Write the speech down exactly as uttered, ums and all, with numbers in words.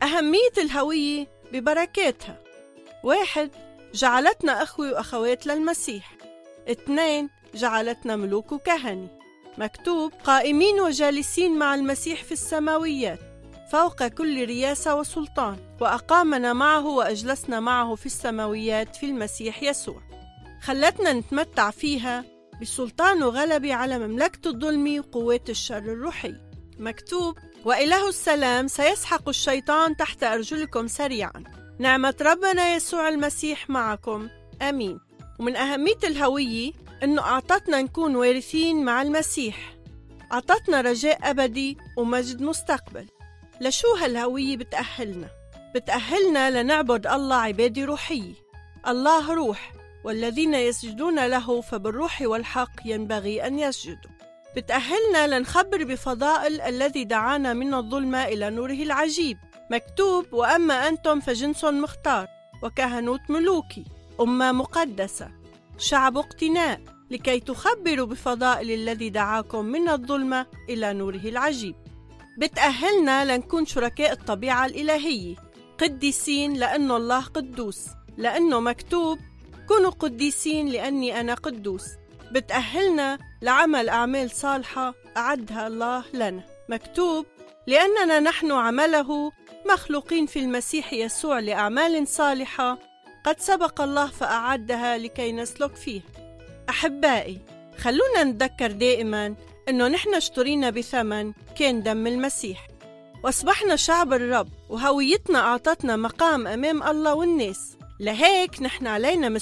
أهمية الهوية ببركاتها: واحد، جعلتنا أخوة وأخوات للمسيح. اثنين، جعلتنا ملوك وكهنة. مكتوب: قائمين وجالسين مع المسيح في السماويات فوق كل رياسة وسلطان، وأقامنا معه وأجلسنا معه في السماويات في المسيح يسوع. خلتنا نتمتع فيها بسلطان وغلبة على مملكة الظلم وقوات الشر الروحي. مكتوب: وإله السلام سيسحق الشيطان تحت أرجلكم سريعا. نعمة ربنا يسوع المسيح معكم. آمين. ومن أهمية الهوية إنه أعطتنا نكون وارثين مع المسيح، أعطتنا رجاء أبدي ومجد مستقبل. لشو هالهوية بتأهلنا؟ بتأهلنا لنعبد الله عبادة روحية. الله روح، والذين يسجدون له فبالروح والحق ينبغي أن يسجدوا. بتأهلنا لنخبر بفضائل الذي دعانا من الظلمة إلى نوره العجيب. مكتوب: وأما أنتم فجنس مختار وكهنوت ملوكي، أمة مقدسة، شعب اقتناء، لكي تخبروا بفضائل الذي دعاكم من الظلمة إلى نوره العجيب. بتأهلنا لنكون شركاء الطبيعة الإلهية، قديسين لأنه الله قدوس، لأنه مكتوب: كونوا قديسين لأني أنا قدوس. بتأهلنا لعمل أعمال صالحة أعدها الله لنا. مكتوب: لأننا نحن عمله مخلوقين في المسيح يسوع لأعمال صالحة قد سبق الله فأعدها لكي نسلك فيه. أحبائي، خلونا نتذكر دائما أنه نحن اشترينا بثمن كان دم المسيح، وأصبحنا شعب الرب، وهويتنا أعطتنا مقام أمام الله والناس. لهيك نحن علينا